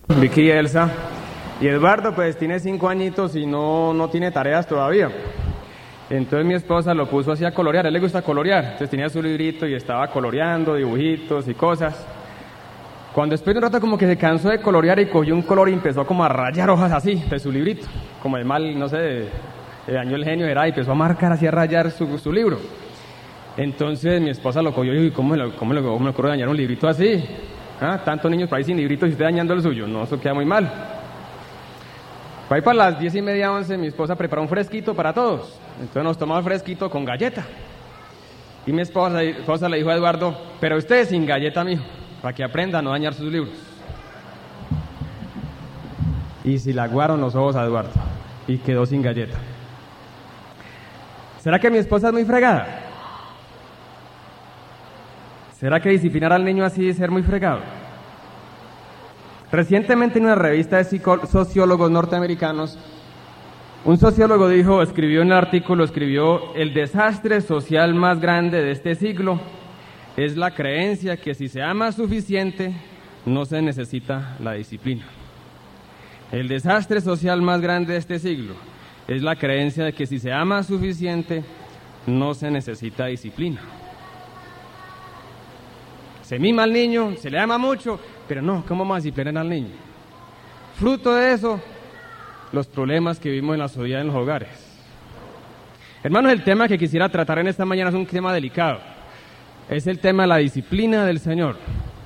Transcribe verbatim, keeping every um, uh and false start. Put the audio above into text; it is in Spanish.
Vicky y Elsa. Y Eduardo pues tiene cinco añitos y no, no tiene tareas todavía. Entonces mi esposa lo puso así a colorear, a él le gusta colorear. Entonces tenía su librito y estaba coloreando, dibujitos y cosas. Cuando después de un rato como que se cansó de colorear y cogió un color y empezó como a rayar hojas así de su librito. Como de mal, no sé, le dañó el genio, era, y empezó a marcar así a rayar su, su libro. Entonces mi esposa lo cogió y dijo, ¿cómo me, cómo, me, cómo me ocurre dañar un librito así? ¿Ah? Tantos niños por ahí sin libritos y usted dañando el suyo. No, eso queda muy mal. Por ahí para las diez y media, once, mi esposa preparó un fresquito para todos. Entonces nos tomamos fresquito con galleta. Y mi esposa, esposa le dijo a Eduardo, pero usted sin galleta, mijo, para que aprenda a no dañar sus libros. Y se le aguaron los ojos a Eduardo y quedó sin galleta. ¿Será que mi esposa es muy fregada? ¿Será que disciplinar al niño así es ser muy fregado? Recientemente en una revista de sociólogos norteamericanos, un sociólogo dijo, escribió en el artículo, escribió, el desastre social más grande de este siglo es la creencia que si se ama suficiente, no se necesita la disciplina. El desastre social más grande de este siglo es la creencia de que si se ama suficiente, no se necesita disciplina. Se mima al niño, se le ama mucho, pero no, ¿cómo vamos a disciplinar al niño? Fruto de eso, los problemas que vivimos en la sociedad, en los hogares. Hermanos, el tema que quisiera tratar en esta mañana es un tema delicado. Es el tema de la disciplina del Señor.